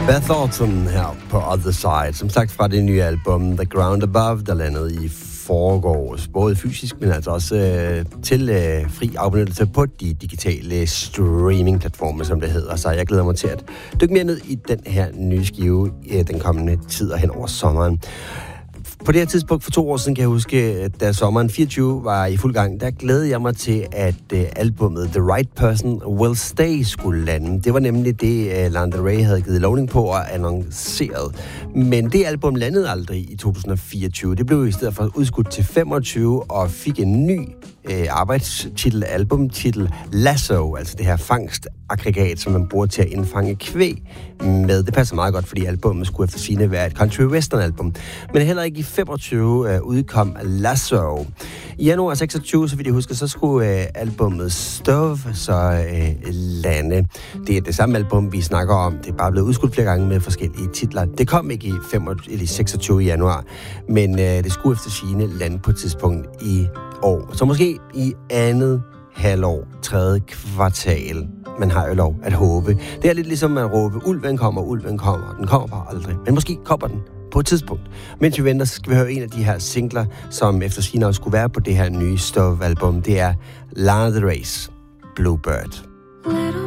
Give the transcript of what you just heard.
Beth Orton her på Other Side, som sagt fra det nye album The Ground Above, der landede i forgårs, både fysisk, men altså også til fri afbenyttelse på de digitale streamingplatforme, som det hedder. Så jeg glæder mig til at dykke mere ned i den her nye skive den kommende tid og hen over sommeren. På det her tidspunkt for 2 år siden, kan jeg huske, da sommeren 24 var i fuld gang, der glædede jeg mig til, at albumet The Right Person Will Stay skulle lande. Det var nemlig det, Lana Del Rey havde givet lovning på og annonceret. Men det album landede aldrig i 2024. Det blev i stedet for udskudt til 25 og fik en ny arbejdstitel, albumtitel Lasso, altså det her fangstaggregat, som man bruger til at indfange kvæg med. Det passer meget godt, fordi albumet skulle efter sigende være et country western album. Men heller ikke i 25 udkom Lasso. I januar 26, så vidt jeg husker, så skulle albumet Stove så lande. Det er det samme album, vi snakker om. Det er bare blevet udskudt flere gange med forskellige titler. Det kom ikke i 26 januar, men det skulle efter sigende lande på et tidspunkt i år. Så måske i andet halvår, 3. kvartal. Man har jo lov at håbe. Det er lidt ligesom at råbe, ulven kommer. Den kommer bare aldrig. Men måske kommer den på et tidspunkt. Mens vi venter, skal vi høre en af de her singler, som efter sigende også skulle være på det her nye Stove-album. Det er Lana Del Rey's Bluebird.